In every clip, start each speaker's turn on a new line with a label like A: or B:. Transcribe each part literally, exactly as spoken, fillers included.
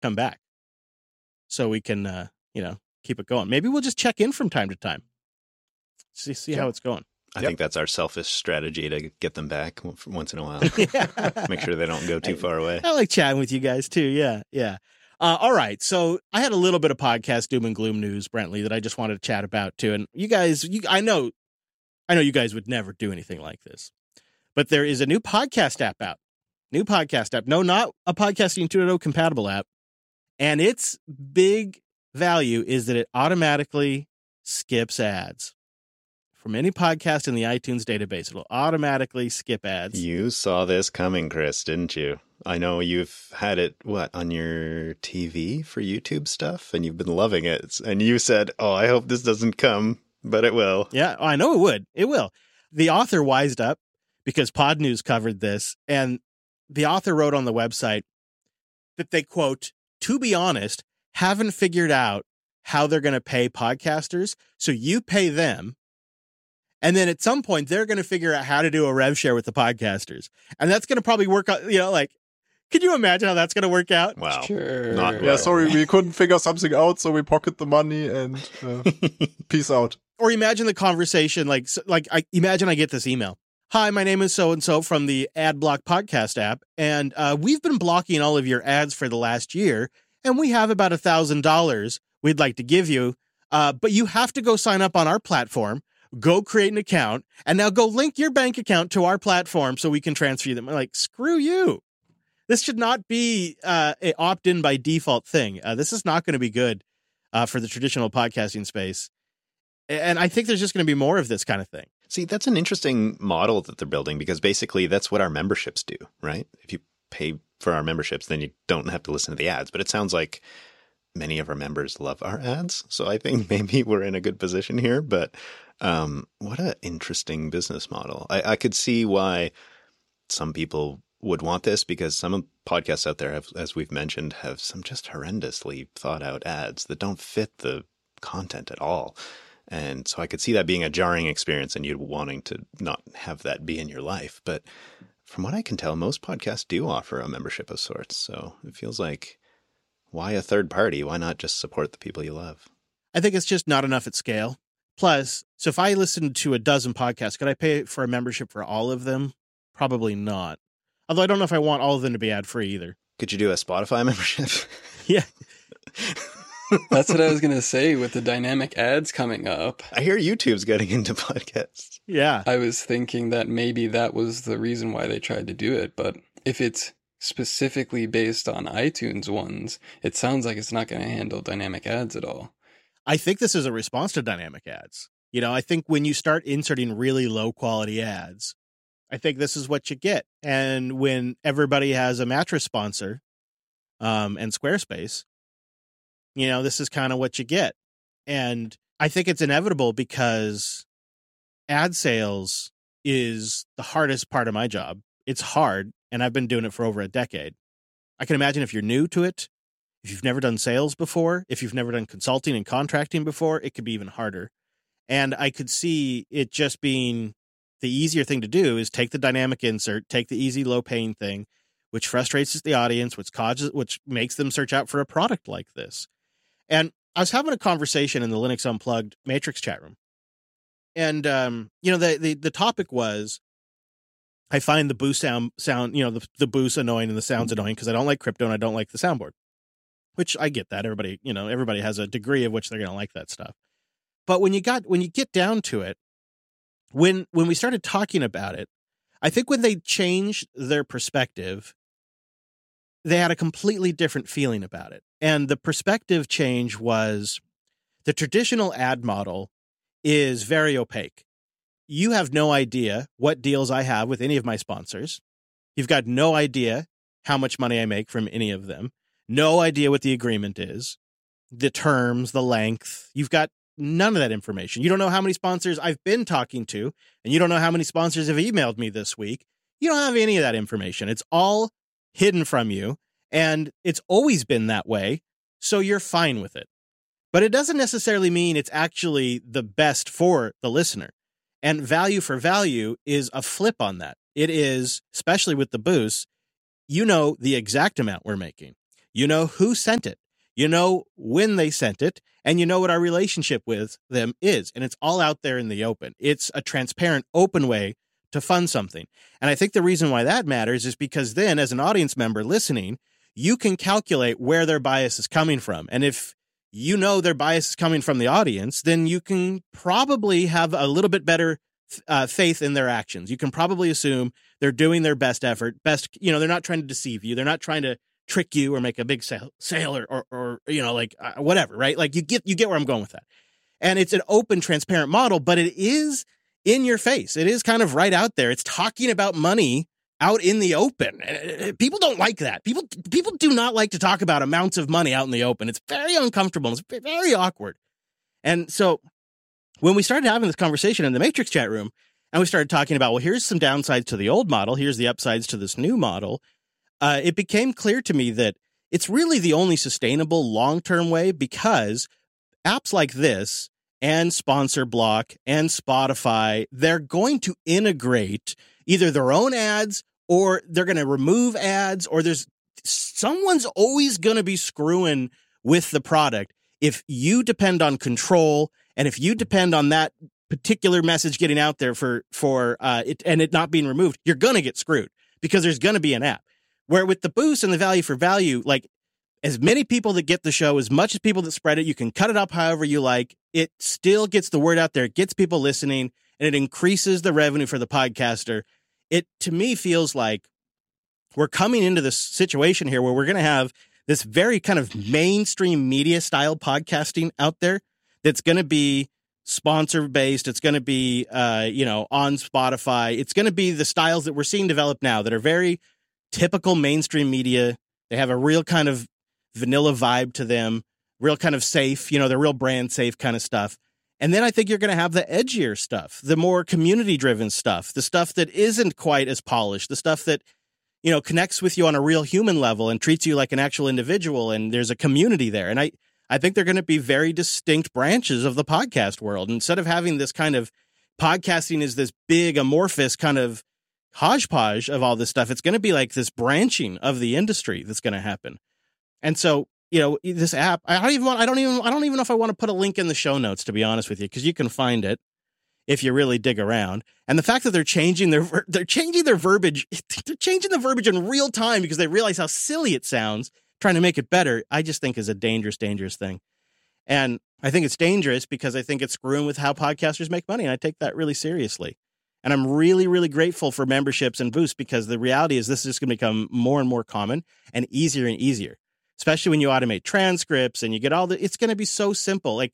A: come back so we can, uh, you know, keep it going. Maybe we'll just check in from time to time. See, see
B: yeah.
A: how it's going.
C: I
B: Yep.
C: think that's our selfish strategy to get them back once in a while.
A: Yeah.
C: Make sure they don't go too far away.
A: I like chatting with you guys too. Yeah, yeah. Uh, all right. So I had a little bit of podcast doom and gloom news, Brentley, that I just wanted to chat about too. And you guys, you, I know, I know you guys would never do anything like this, but there is a new podcast app out. New podcast app. No, not a Podcasting two point oh compatible app. And its big value is that it automatically skips ads. From any podcast in the iTunes database, it'll automatically skip ads.
C: You saw this coming, Chris, didn't you? I know you've had it, what, on your T V for YouTube stuff, and you've been loving it. And you said, oh, I hope this doesn't come, but it will.
A: Yeah, I know it would. It will. The author wised up because Pod News covered this, and the author wrote on the website that they, quote, to be honest, haven't figured out how they're going to pay podcasters, so you pay them. And then at some point, they're going to figure out how to do a rev share with the podcasters. And that's going to probably work out, you know, like, can you imagine how that's going to work out?
C: Wow.
D: Sure.
C: Not
B: Yeah,
C: well.
B: sorry, we couldn't figure something out, so we pocket the money and uh, peace out.
A: Or imagine the conversation, like, so- like I imagine I get this email. Hi, my name is so-and-so from the AdBlock podcast app, and uh, we've been blocking all of your ads for the last year, and we have about one thousand dollars we'd like to give you, uh, but you have to go sign up on our platform, go create an account, and now go link your bank account to our platform so we can transfer you them. I'm like, screw you. This should not be uh, an opt-in by default thing. Uh, this is not going to be good uh, for the traditional podcasting space. And I think there's just going to be more of this kind of thing.
C: See, that's an interesting model that they're building because basically that's what our memberships do, right? If you pay for our memberships, then you don't have to listen to the ads. But it sounds like many of our members love our ads. So I think maybe we're in a good position here. But um, what an interesting business model. I, I could see why some people would want this because some podcasts out there, have, as we've mentioned, have some just horrendously thought out ads that don't fit the content at all. And so I could see that being a jarring experience and you wanting to not have that be in your life. But from what I can tell, most podcasts do offer a membership of sorts. So it feels like, why a third party? Why not just support the people you love?
A: I think it's just not enough at scale. Plus, so if I listened to a dozen podcasts, could I pay for a membership for all of them? Probably not. Although I don't know if I want all of them to be ad-free either.
C: Could you do a Spotify membership?
A: Yeah.
D: That's what I was going to say with the dynamic ads coming up.
C: I hear YouTube's getting into podcasts.
A: Yeah.
D: I was thinking that maybe that was the reason why they tried to do it. But if it's specifically based on iTunes ones, it sounds like it's not going to handle dynamic ads at all.
A: I think this is a response to dynamic ads. You know, I think when you start inserting really low quality ads, I think this is what you get. And when everybody has a mattress sponsor um, and Squarespace, you know, this is kind of what you get. And I think it's inevitable because ad sales is the hardest part of my job. It's hard, and I've been doing it for over a decade. I can imagine if you're new to it, if you've never done sales before, if you've never done consulting and contracting before, it could be even harder. And I could see it just being the easier thing to do is take the dynamic insert, take the easy, low-paying thing, which frustrates the audience, which causes, which makes them search out for a product like this. And I was having a conversation in the Linux Unplugged Matrix chat room. And, um, you know, the, the, the topic was, I find the boost sound, sound you know, the, the boost annoying and the sound's annoying because I don't like crypto and I don't like the soundboard, which I get that. Everybody, you know, everybody has a degree of which they're going to like that stuff. But when you got, when you get down to it, when, when we started talking about it, I think when they changed their perspective, they had a completely different feeling about it. And the perspective change was the traditional ad model is very opaque. You have no idea what deals I have with any of my sponsors. You've got no idea how much money I make from any of them. No idea what the agreement is, the terms, the length. You've got none of that information. You don't know how many sponsors I've been talking to, and you don't know how many sponsors have emailed me this week. You don't have any of that information. It's all hidden from you. And it's always been that way, so you're fine with it. But it doesn't necessarily mean it's actually the best for the listener. And value for value is a flip on that. It is, especially with the boosts, you know the exact amount we're making. You know who sent it. You know when they sent it, and you know what our relationship with them is. And it's all out there in the open. It's a transparent, open way to fund something. And I think the reason why that matters is because then, as an audience member listening, you can calculate where their bias is coming from. And if you know their bias is coming from the audience, then you can probably have a little bit better uh, faith in their actions. You can probably assume they're doing their best effort, best, you know, they're not trying to deceive you. They're not trying to trick you or make a big sale, sale or, or, or, you know, like uh, whatever, right? Like you get, you get where I'm going with that. And it's an open, transparent model, but it is in your face. It is kind of right out there. It's talking about money out in the open. People don't like that. People, people do not like to talk about amounts of money out in the open. It's very uncomfortable. It's very awkward. And so when we started having this conversation in the Matrix chat room and we started talking about, well, here's some downsides to the old model, here's the upsides to this new model, Uh, it became clear to me that it's really the only sustainable long-term way, because apps like this and Sponsor Block and Spotify, they're going to integrate either their own ads or they're going to remove ads, or there's someone's always going to be screwing with the product. If you depend on control and if you depend on that particular message getting out there for, for uh, it and it not being removed, you're going to get screwed because there's going to be an app. Where with the boost and the value for value, like as many people that get the show, as much as people that spread it, you can cut it up however you like. It still gets the word out there. It gets people listening, and it increases the revenue for the podcaster. It, to me, feels like we're coming into this situation here where we're going to have this very kind of mainstream media style podcasting out there that's going to be sponsor based. It's going to be, uh, you know, on Spotify. It's going to be the styles that we're seeing develop now that are very typical mainstream media. They have a real kind of vanilla vibe to them, real kind of safe, you know, they're real brand safe kind of stuff. And then I think you're going to have the edgier stuff, the more community driven stuff, the stuff that isn't quite as polished, the stuff that, you know, connects with you on a real human level and treats you like an actual individual. And there's a community there. And I, I think they're going to be very distinct branches of the podcast world. Instead of having this kind of podcasting is this big amorphous kind of hodgepodge of all this stuff, it's going to be like this branching of the industry that's going to happen. And so, you know, this app, I don't even want, I don't even, I don't even know if I want to put a link in the show notes, to be honest with you, because you can find it if you really dig around. And the fact that they're changing their, they're changing their verbiage, they're changing the verbiage in real time because they realize how silly it sounds, trying to make it better, I just think is a dangerous, dangerous thing. And I think it's dangerous because I think it's screwing with how podcasters make money. And I take that really seriously. And I'm really, really grateful for memberships and boosts, because the reality is this is going to become more and more common and easier and easier, especially when you automate transcripts and you get all the, it's going to be so simple. Like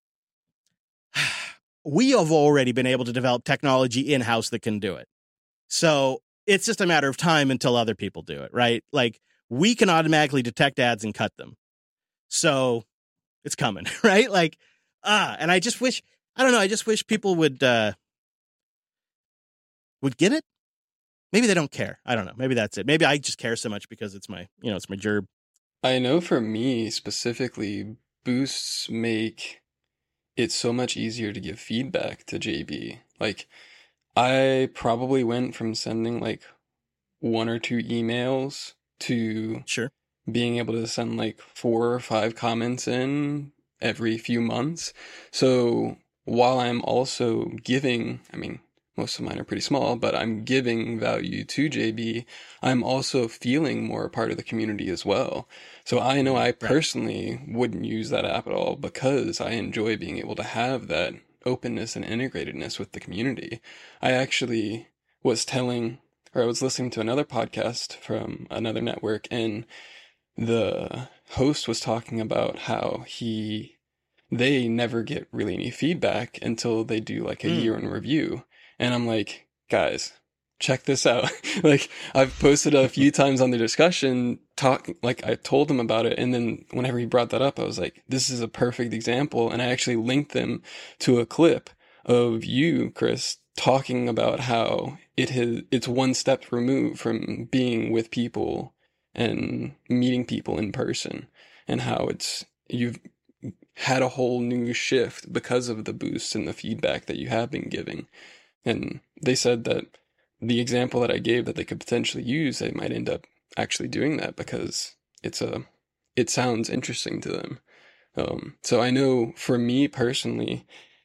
A: we have already been able to develop technology in-house that can do it. So it's just a matter of time until other people do it, right? Like we can automatically detect ads and cut them. So it's coming, right? Like, ah, and I just wish, I don't know, I just wish people would, uh, would get it. Maybe they don't care. I don't know. Maybe that's it. Maybe I just care so much because it's my, you know, it's my gerb.
D: I know for me specifically, boosts make it so much easier to give feedback to J B. Like, I probably went from sending like one or two emails to
A: sure
D: being able to send like four or five comments in every few months. So while I'm also giving, I mean, most of mine are pretty small, but I'm giving value to J B, I'm also feeling more a part of the community as well. So I know I personally wouldn't use that app at all because I enjoy being able to have that openness and integratedness with the community. I actually was telling, or I was listening to another podcast from another network, and the host was talking about how he, they never get really any feedback until they do like a mm. year in review. And I'm like, guys, check this out. Like, I've posted a few times on the discussion, talk, like I told him about it. And then whenever he brought that up, I was like, this is a perfect example. And I actually linked them to a clip of you, Chris, talking about how it has, it's one step removed from being with people and meeting people in person, and how it's, you've had a whole new shift because of the boosts and the feedback that you have been giving. And they said that the example that I gave that they could potentially use, they might end up actually doing that because it's a it sounds interesting to them. Um, so I know for me personally,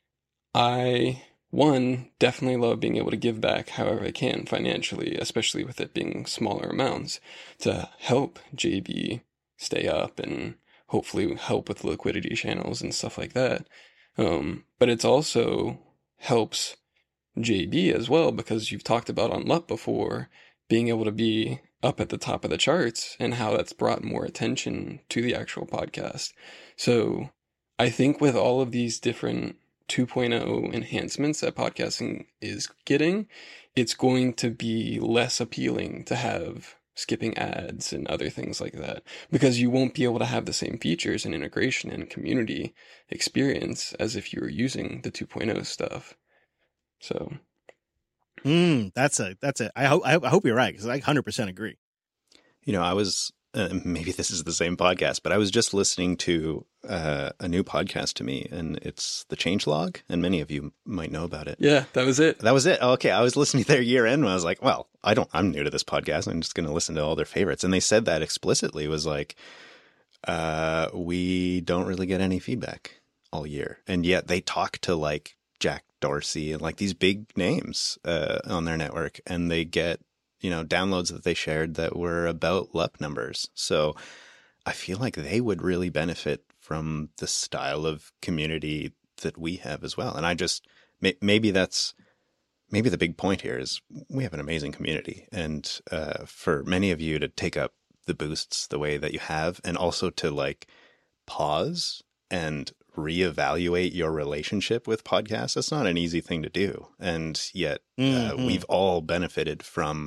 D: I, one, definitely love being able to give back however I can financially, especially with it being smaller amounts, to help J B stay up and hopefully help with liquidity channels and stuff like that. Um, but it's also helps J B as well, because you've talked about on L U P before, being able to be up at the top of the charts and how that's brought more attention to the actual podcast. So I think with all of these different two point oh enhancements that podcasting is getting, it's going to be less appealing to have skipping ads and other things like that, because you won't be able to have the same features and integration and community experience as if you were using the two point oh stuff. So
A: Mm, that's a, that's a, I hope, I hope you're right, because I one hundred percent agree.
C: You know, I was, uh, maybe this is the same podcast, but I was just listening to uh, a new podcast to me, and it's The Changelog, and many of you might know about it.
D: yeah, that was it.
C: That was it. Okay, I was listening to their year end, and I was like, well, I don't, I'm new to this podcast. I'm just going to listen to all their favorites. And they said that explicitly, was like, uh, we don't really get any feedback all year. And yet they talk to like Jack Dorsey and like these big names uh, on their network, and they get, you know, downloads that they shared that were about L U P numbers. So I feel like they would really benefit from the style of community that we have as well. And I just, may, maybe that's, maybe the big point here is we have an amazing community. And uh, for many of you to take up the boosts the way that you have, and also to like pause and reevaluate your relationship with podcasts, that's not an easy thing to do. And yet mm-hmm. uh, we've all benefited from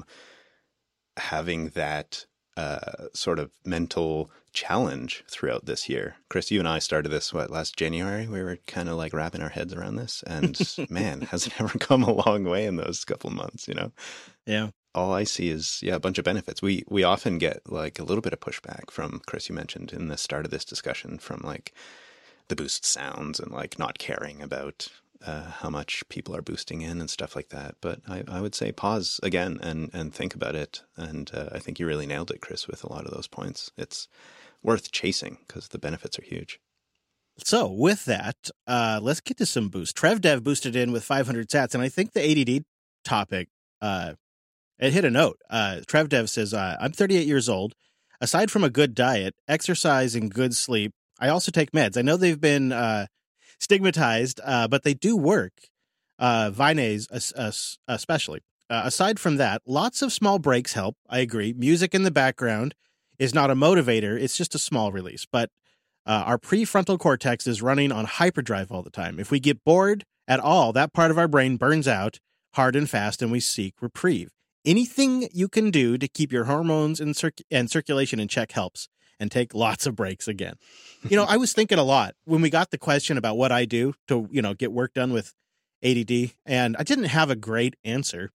C: having that uh, sort of mental challenge throughout this year. Chris, you and I started this, what, last January? We were kind of like wrapping our heads around this. And man, has it ever come a long way in those couple of months, you know?
A: Yeah.
C: All I see is, yeah, a bunch of benefits. We we often get like a little bit of pushback from, Chris, you mentioned in the start of this discussion, from like the boost sounds and like not caring about uh, how much people are boosting in and stuff like that. But I, I would say pause again and, and think about it. And uh, I think you really nailed it, Chris, with a lot of those points. It's worth chasing because the benefits are huge.
A: So with that, uh, let's get to some boost. TrevDev boosted in with five hundred sats, and I think the A D D topic, uh, it hit a note. Uh, TrevDev says, uh, I'm thirty-eight years old. Aside from a good diet, exercise, and good sleep, I also take meds. I know they've been uh, stigmatized, uh, but they do work. Uh, Vinase especially. Uh, aside from that, lots of small breaks help. I agree. Music in the background is not a motivator. It's just a small release. But uh, our prefrontal cortex is running on hyperdrive all the time. If we get bored at all, that part of our brain burns out hard and fast, and we seek reprieve. Anything you can do to keep your hormones and, circ- and circulation in check helps. And take lots of breaks again. You know, I was thinking a lot when we got the question about what I do to, you know, get work done with A D D, and I didn't have a great answer.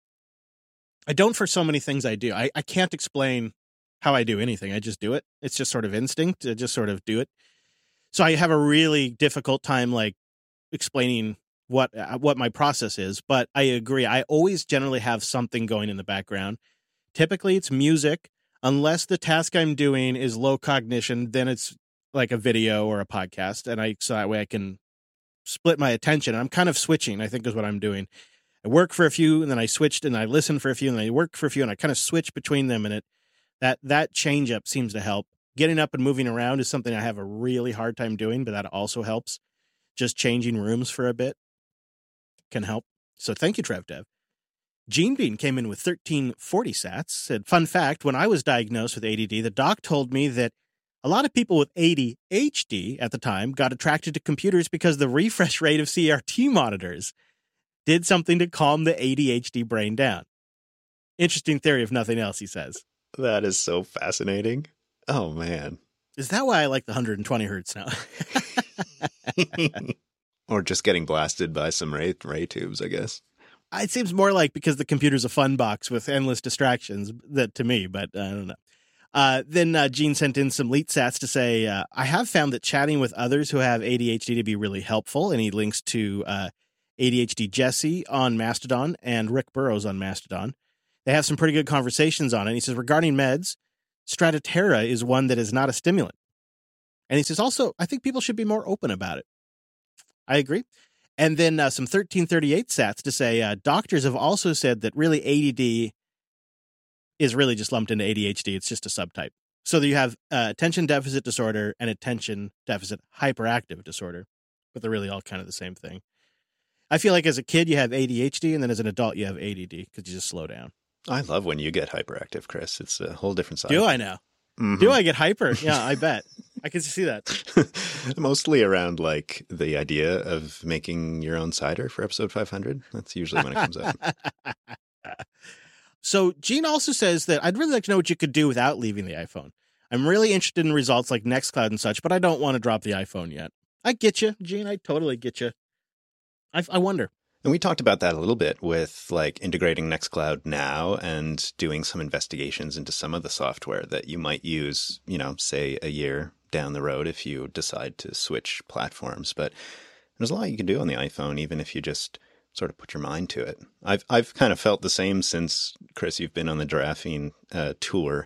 A: I don't for so many things I do. I, I can't explain how I do anything. I just do it. It's just sort of instinct to just sort of do it. So I have a really difficult time, like, explaining what what my process is. But I agree. I always generally have something going in the background. Typically, it's music. Unless the task I'm doing is low cognition, then it's like a video or a podcast. And I, so that way I can split my attention. I'm kind of switching, I think is what I'm doing. I work for a few and then I switched and I listen for a few and I work for a few and I kind of switch between them. And it, that, that change up seems to help. Getting up and moving around is something I have a really hard time doing, but that also helps. Just changing rooms for a bit can help. So thank you, TrevDev. Gene Bean came in with thirteen forty sats. Said, fun fact, when I was diagnosed with A D D, the doc told me that a lot of people with A D H D at the time got attracted to computers because the refresh rate of C R T monitors did something to calm the A D H D brain down. Interesting theory, if nothing else, he says.
C: That is so fascinating. Oh, man.
A: Is that why I like the one hundred twenty hertz now?
C: Or just getting blasted by some ray, ray tubes, I guess.
A: It seems more like because the computer's a fun box with endless distractions that to me, but I don't know. Uh, then uh, Gene sent in some leet sats to say, uh, I have found that chatting with others who have A D H D to be really helpful. And he links to uh, A D H D Jesse on Mastodon and Rick Burrows on Mastodon. They have some pretty good conversations on it. He says, regarding meds, Strataterra is one that is not a stimulant. And he says, also, I think people should be more open about it. I agree. And then uh, some thirteen thirty-eight sats to say, uh, doctors have also said that really A D D is really just lumped into A D H D. It's just a subtype. So that you have uh, attention deficit disorder and attention deficit hyperactive disorder, but they're really all kind of the same thing. I feel like as a kid, you have A D H D, and then as an adult, you have A D D because you just slow down.
C: I love when you get hyperactive, Chris. It's a whole different side.
A: Do I now?
C: Mm-hmm.
A: Do I get hyper? Yeah, I bet. I can see that.
C: Mostly around like the idea of making your own cider for episode five hundred. That's usually when it comes up.
A: So Gene also says that I'd really like to know what you could do without leaving the iPhone. I'm really interested in results like Nextcloud and such, but I don't want to drop the iPhone yet. I get you, Gene. I totally get you. I, I wonder.
C: And we talked about that a little bit with like integrating Nextcloud now and doing some investigations into some of the software that you might use, you know, say a year down the road if you decide to switch platforms. But there's a lot you can do on the iPhone, even if you just sort of put your mind to it. I've I've kind of felt the same since, Chris, you've been on the Giraffing uh, tour.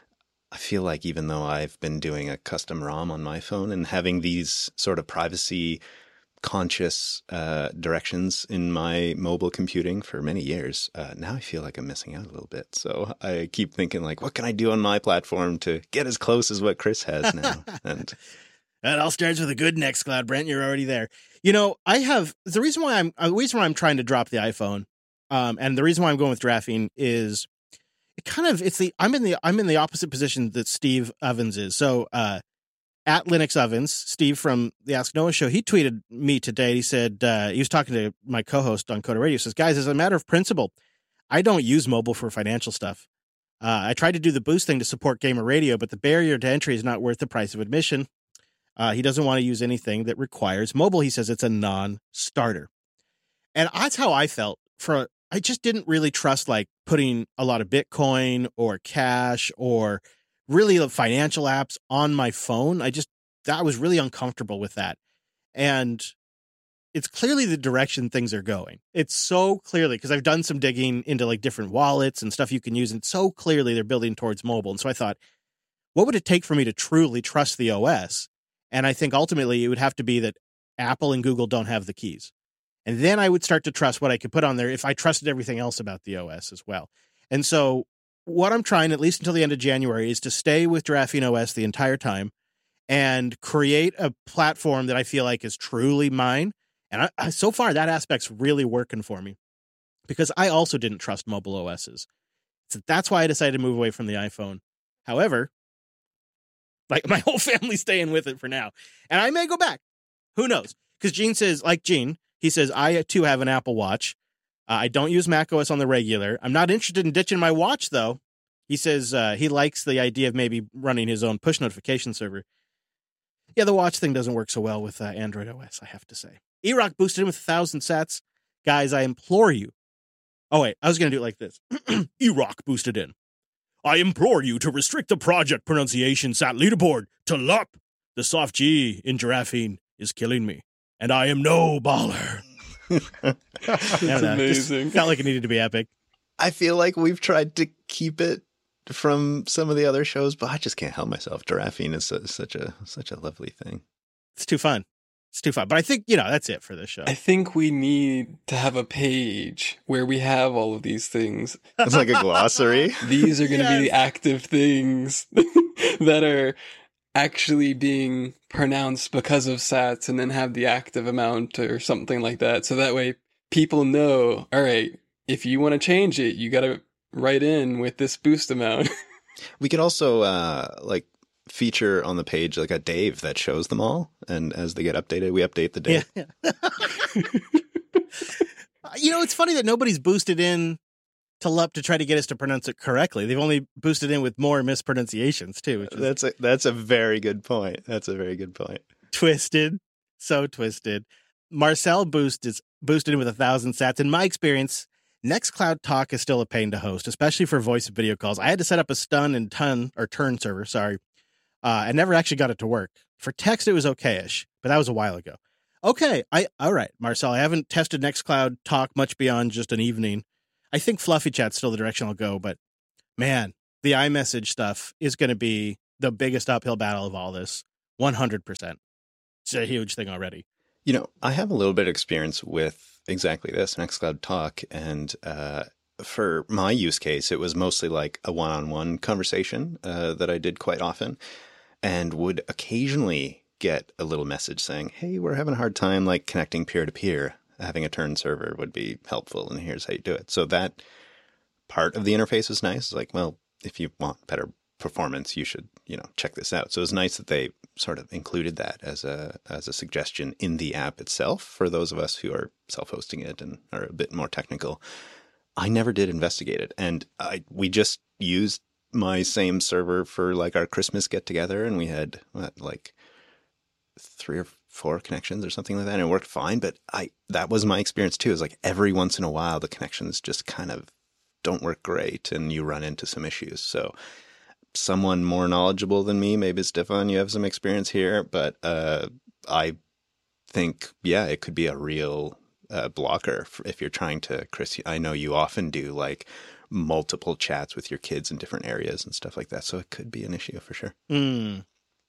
C: I feel like even though I've been doing a custom ROM on my phone and having these sort of privacy conscious uh, directions in my mobile computing for many years, uh, now I feel like I'm missing out a little bit. So I keep thinking like, what can I do on my platform to get as close as what Chris has now? And
A: it all starts with a good Nextcloud, Brent. You're already there. You know, I have the reason why I'm the reason why I'm trying to drop the iPhone, um, and the reason why I'm going with Giraffing is it kind of it's the I'm in the I'm in the opposite position that Steve Ovens is. So uh, at Linux Ovens, Steve from the Ask Noah show, he tweeted me today. He said uh, he was talking to my co-host on Coda Radio. He says, guys, as a matter of principle, I don't use mobile for financial stuff. Uh, I tried to do the Boost thing to support gamer radio, but the barrier to entry is not worth the price of admission. Uh, he doesn't want to use anything that requires mobile. He says it's a non-starter. And that's how I felt. For I just didn't really trust like putting a lot of Bitcoin or cash or really the financial apps on my phone. I just, I was really uncomfortable with that. And it's clearly the direction things are going. It's so clearly, because I've done some digging into like different wallets and stuff you can use. And so clearly they're building towards mobile. And so I thought, what would it take for me to truly trust the O S? And I think ultimately it would have to be that Apple and Google don't have the keys. And then I would start to trust what I could put on there if I trusted everything else about the O S as well. And so what I'm trying, at least until the end of January, is to stay with Giraffing O S the entire time and create a platform that I feel like is truly mine. And I, I, so far, that aspect's really working for me because I also didn't trust mobile O Ss. So that's why I decided to move away from the iPhone. However, like my whole family's staying with it for now. And I may go back. Who knows? Because Gene says, like Gene, he says, I too have an Apple Watch. Uh, I don't use macOS on the regular. I'm not interested in ditching my watch, though. He says uh, he likes the idea of maybe running his own push notification server. Yeah, the watch thing doesn't work so well with uh, Android O S, I have to say. E-Rock boosted him with one thousand sats. Guys, I implore you. Oh, wait, I was going to do it like this. E-Rock boosted in. I implore you to restrict the project pronunciation sat leaderboard to L U P. The soft G in Giraffing is killing me, and I am no baller.
D: That's amazing.
A: Felt like it needed to be epic.
C: I feel like we've tried to keep it from some of the other shows, but I just can't help myself. Giraffing is su- such a such a lovely thing.
A: It's too fun. It's too fun. But I think, you know, that's it for this show.
D: I think we need to have a page where we have all of these things.
C: It's like a glossary.
D: These are going to
A: Yes.
D: be the active things that are actually being pronounced because of sats, and then have the active amount or something like that. So that way people know, all right, if you want to change it, you got to write in with this boost amount.
C: We could also uh, like feature on the page like a Dave that shows them all, and as they get updated, we update the Dave.
A: Yeah. You know, it's funny that nobody's boosted in to L U P to try to get us to pronounce it correctly. They've only boosted in with more mispronunciations too, which is
C: That's a that's a very good point. That's a very good point.
A: twisted, so twisted. Marcel boost is boosted in with a thousand sats. In my experience, Nextcloud Talk is still a pain to host, especially for voice and video calls. I had to set up a stun and ton or turn server. Sorry, uh, I never actually got it to work. For text, it was okay-ish, but that was a while ago. Okay, I all right, Marcel. I haven't tested Nextcloud Talk much beyond just an evening. I think Fluffy Chat's still the direction I'll go, but man, the iMessage stuff is going to be the biggest uphill battle of all this. one hundred percent. It's a huge thing already.
C: You know, I have a little bit of experience with exactly this, Nextcloud Talk, and uh, for my use case, it was mostly like a one-on-one conversation uh, that I did quite often, and would occasionally get a little message saying, hey, we're having a hard time like connecting peer-to-peer. Having a turn server would be helpful, and here's how you do it. So that part of the interface is nice. It's like, well, if you want better performance, you should, you know, check this out. So it's nice that they sort of included that as a as a suggestion in the app itself for those of us who are self-hosting it and are a bit more technical. I never did investigate it, and I we just used my same server for like our Christmas get together, and we had what, like three or four connections or something like that, and it worked fine. But I that was my experience too. Is like every once in a while the connections just kind of don't work great, and you run into some issues. So someone more knowledgeable than me, maybe Stefan, you have some experience here, but uh, I think, yeah, it could be a real uh, blocker if you're trying to, Chris, I know you often do like multiple chats with your kids in different areas and stuff like that. So it could be an issue for sure.
A: Mm.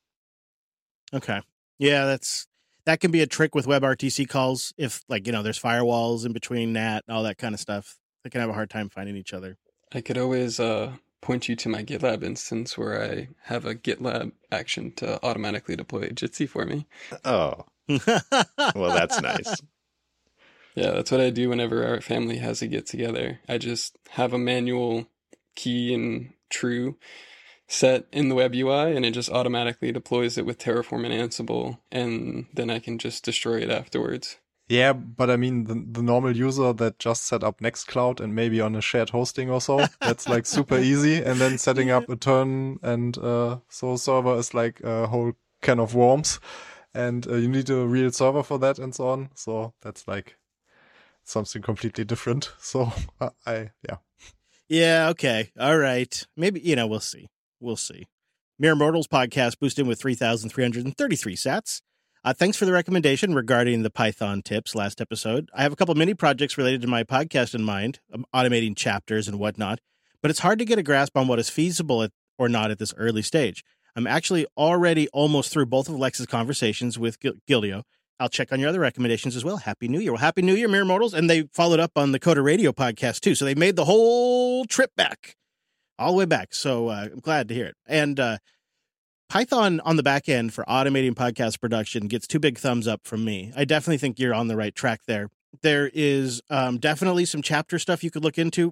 A: Okay. Yeah, that's that can be a trick with WebRTC calls. If like, you know, there's firewalls in between N A T and all that kind of stuff, they can have a hard time finding each other.
D: I could always uh, point you to my GitLab instance where I have a GitLab action to automatically deploy Jitsi for me.
C: Oh, well, that's nice.
D: Yeah, that's what I do whenever our family has a get together. I just have a manual key and true set in the web U I, and it just automatically deploys it with Terraform and Ansible, and then I can just destroy it afterwards.
B: Yeah, but I mean, the, the normal user that just set up Nextcloud and maybe on a shared hosting or so, that's like super easy. And then setting up a turn and uh, so server is like a whole can of worms. And uh, you need a real server for that and so on. So that's like something completely different. So uh, I, yeah.
A: Yeah, okay. All right. Maybe, you know, we'll see. We'll see. Mere Mortals podcast boosted in with three thousand three hundred thirty-three sats. Uh, thanks for the recommendation regarding the Python tips last episode. I have a couple mini projects related to my podcast in mind, um, automating chapters and whatnot, but it's hard to get a grasp on what is feasible at, or not at this early stage. I'm actually already almost through both of Lex's conversations with Gil- Gildio. I'll check on your other recommendations as well. Happy New Year. Well, Happy New Year, Mere Mortals. And they followed up on the Coda Radio podcast, too. So they made the whole trip back, all the way back. So uh, I'm glad to hear it. And uh, Python on the back end for automating podcast production gets two big thumbs up from me. I definitely think you're on the right track there. There is um, definitely some chapter stuff you could look into.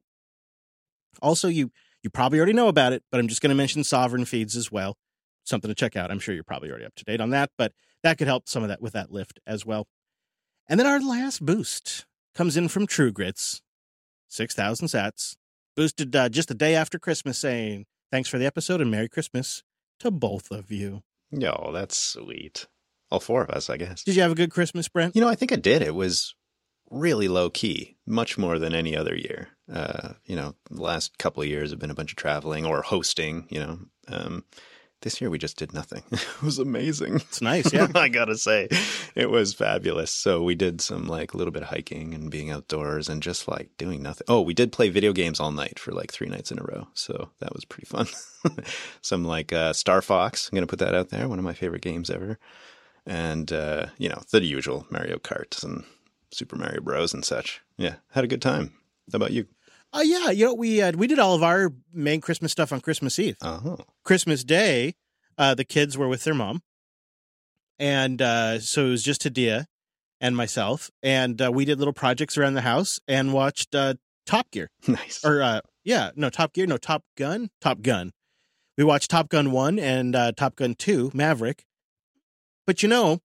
A: Also, you you probably already know about it, but I'm just going to mention sovereign feeds as well. Something to check out. I'm sure you're probably already up to date on that, but that could help some of that with that lift as well. And then our last boost comes in from True Grits, six thousand sats, boosted uh, just a day after Christmas, saying, thanks for the episode and Merry Christmas to both of you.
C: Yo, that's sweet. All four of us, I guess.
A: Did you have a good Christmas, Brent?
C: You know, I think I did. It was really low key, much more than any other year. Uh, you know, the last couple of years have been a bunch of traveling or hosting, you know. Um, this year we just did nothing. It was amazing.
A: It's nice, yeah.
C: I gotta say, it was fabulous. So we did some like a little bit of hiking and being outdoors and just like doing nothing. Oh, we did play video games all night for like three nights in a row. So that was pretty fun. Some like uh, Star Fox. I'm gonna put that out there. One of my favorite games ever. And uh, you know, the usual Mario Kart and Super Mario Bros. And such. Yeah, had a good time. How about you?
A: Oh, uh, yeah. You know, we uh, we did all of our main Christmas stuff on Christmas Eve.
C: Uh-huh.
A: Christmas Day, uh, the kids were with their mom. And uh, so it was just Hadia and myself. And uh, we did little projects around the house and watched uh, Top Gear.
C: Nice.
A: Or, uh, yeah, no, Top Gear, no, Top Gun. Top Gun. We watched Top Gun one and uh, Top Gun two, Maverick. But, you know,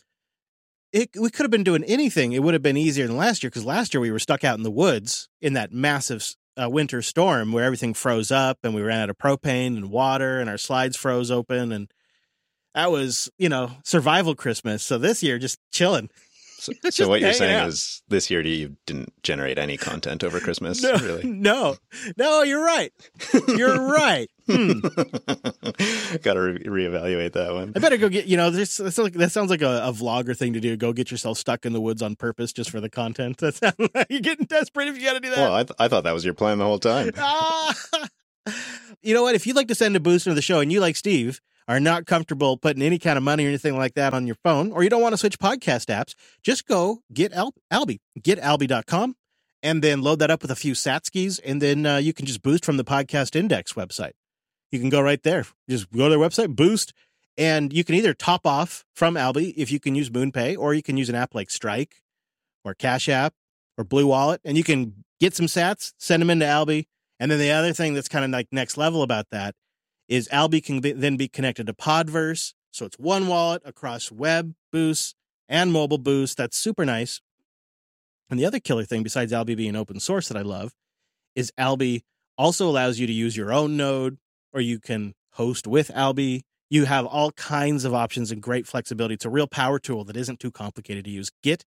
A: It, we could have been doing anything. It would have been easier than last year, because last year we were stuck out in the woods in that massive uh, winter storm where everything froze up and we ran out of propane and water and our slides froze open. And that was, you know, survival Christmas. So this year, just chilling.
C: So, so what you're saying out. is this year you didn't generate any content over Christmas?
A: No,
C: really?
A: no, no, you're right. You're right. Hmm.
C: Got to re- reevaluate that one.
A: I better go get, you know, this, this like, that sounds like a, a vlogger thing to do. Go get yourself stuck in the woods on purpose just for the content. That sounds like you're getting desperate if you got to do that.
C: Well, I, th- I thought that was your plan the whole time.
A: Ah! You know what? If you'd like to send a boost into the show and you, like Steve, are not comfortable putting any kind of money or anything like that on your phone, or you don't want to switch podcast apps, just go get Al- Alby, get alby dot com, and then load that up with a few Satskis, and then uh, you can just boost from the Podcast Index website. You can go right there. Just go to their website, boost, and you can either top off from Alby if you can use MoonPay, or you can use an app like Strike or Cash App or Blue Wallet, and you can get some sats, send them into Alby. And then the other thing that's kind of like next level about that is Alby can be, then be connected to Podverse. So it's one wallet across web boost and mobile boost. That's super nice. And the other killer thing, besides Alby being open source that I love, is Alby also allows you to use your own node, or you can host with Alby. You have all kinds of options and great flexibility. It's a real power tool that isn't too complicated to use. Get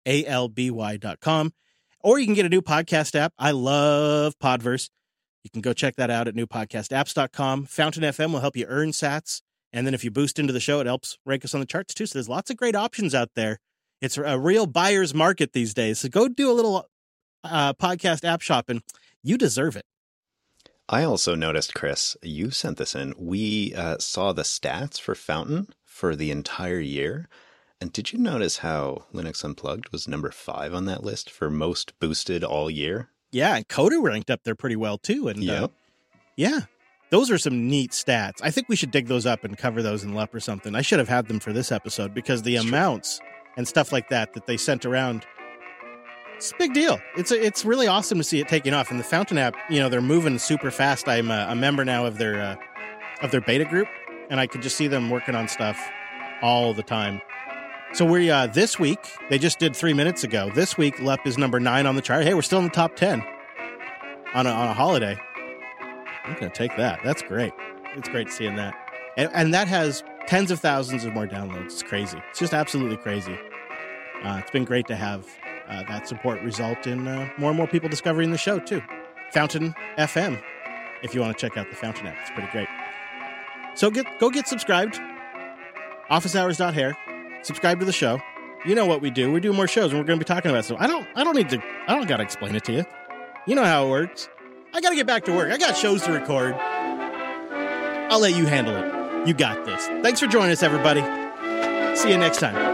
A: alby dot com. Or you can get a new podcast app. I love Podverse. You can go check that out at new podcast apps dot com. Fountain F M will help you earn sats. And then if you boost into the show, it helps rank us on the charts too. So there's lots of great options out there. It's a real buyer's market these days. So go do a little uh, podcast app shopping. You deserve it.
C: I also noticed, Chris, you sent this in. We uh, saw the stats for Fountain for the entire year. And did you notice how Linux Unplugged was number five on that list for most boosted all year?
A: Yeah, and Coda ranked up there pretty well, too. And
C: yep.
A: uh, yeah, those are some neat stats. I think we should dig those up and cover those in L U P or something. I should have had them for this episode because the
C: That's
A: amounts true. and stuff like that that they sent around, it's a big deal. It's a, it's really awesome to see it taking off. And the Fountain app, you know, they're moving super fast. I'm a, a member now of their uh, of their beta group, and I could just see them working on stuff all the time. So we uh, this week, they just did three minutes ago. This week, L U P is number nine on the chart. Hey, we're still in the top ten on a, on a holiday. I'm going to take that. That's great. It's great seeing that. And, and that has tens of thousands of more downloads. It's crazy. It's just absolutely crazy. Uh, it's been great to have uh, that support result in uh, more and more people discovering the show, too. Fountain F M, if you want to check out the Fountain app. It's pretty great. So get go get subscribed. office hours dot hair. Subscribe to the show. You know what we do. We do more shows, and we're going to be talking about stuff. I don't. I don't need to. I don't got to explain it to you. You know how it works. I got to get back to work. I got shows to record. I'll let you handle it. You got this. Thanks for joining us, everybody. See you next time.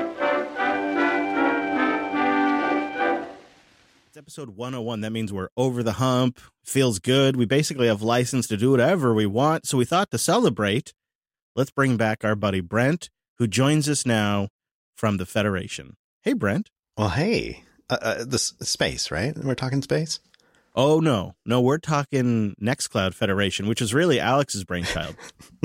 A: It's episode one oh one. That means we're over the hump. Feels good. We basically have license to do whatever we want. So we thought to celebrate, let's bring back our buddy Brent, who joins us now from the Federation. Hey, Brent.
C: Well, hey, uh, uh, the s- space, right? We're talking space?
A: Oh, no. No, we're talking Nextcloud Federation, which is really Alex's brainchild.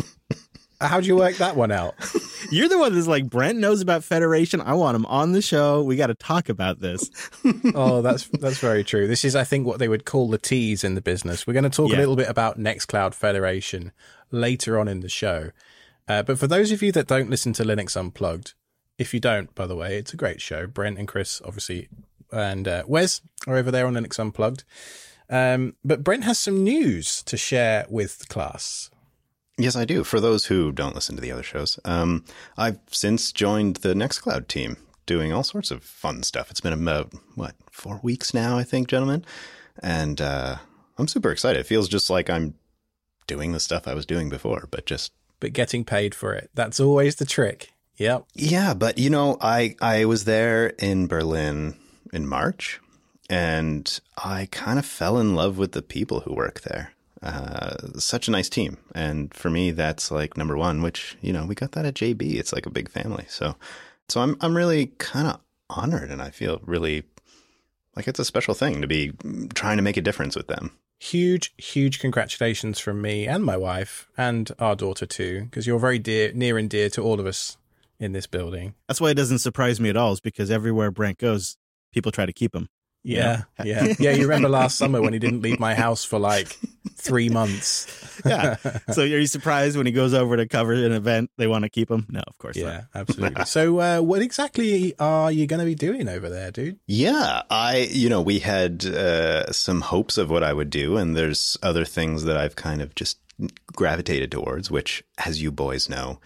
E: How'd you work that one out?
A: You're the one that's like, Brent knows about Federation. I want him on the show. We got to talk about this.
E: Oh, that's that's very true. This is, I think, what they would call the tease in the business. We're going to talk
A: Yeah.
E: a little bit about Nextcloud Federation later on in the show. Uh, but for those of you that don't listen to Linux Unplugged, if you don't, by the way, it's a great show. Brent and Chris, obviously, and uh, Wes are over there on Linux Unplugged. Um, but Brent has some news to share with the class.
C: Yes, I do. For those who don't listen to the other shows, um, I've since joined the Nextcloud team, doing all sorts of fun stuff. It's been about, what, four weeks now, I think, gentlemen? And uh, I'm super excited. It feels just like I'm doing the stuff I was doing before, but just...
E: But getting paid for it. That's always the trick. Yep.
C: Yeah, but, you know, I, I was there in Berlin in March, and I kind of fell in love with the people who work there. Uh, such a nice team. And for me, that's like number one, which, you know, we got that at J B. It's like a big family. So, so I'm, I'm really kind of honored, and I feel really like it's a special thing to be trying to make a difference with them.
E: Huge, huge congratulations from me and my wife and our daughter too, because you're very dear, near and dear to all of us in this building.
A: That's why it doesn't surprise me at all, is because everywhere Brent goes, people try to keep him.
E: Yeah, yeah. Yeah, you remember last summer when he didn't leave my house for like three months.
A: Yeah. So are you surprised when he goes over to cover an event, they want to keep him? No, of course
E: Yeah,
A: not.
E: absolutely. So uh, what exactly are you going to be doing over there, dude?
C: Yeah, I, you know, we had uh, some hopes of what I would do, and there's other things that I've kind of just gravitated towards, which, as you boys know,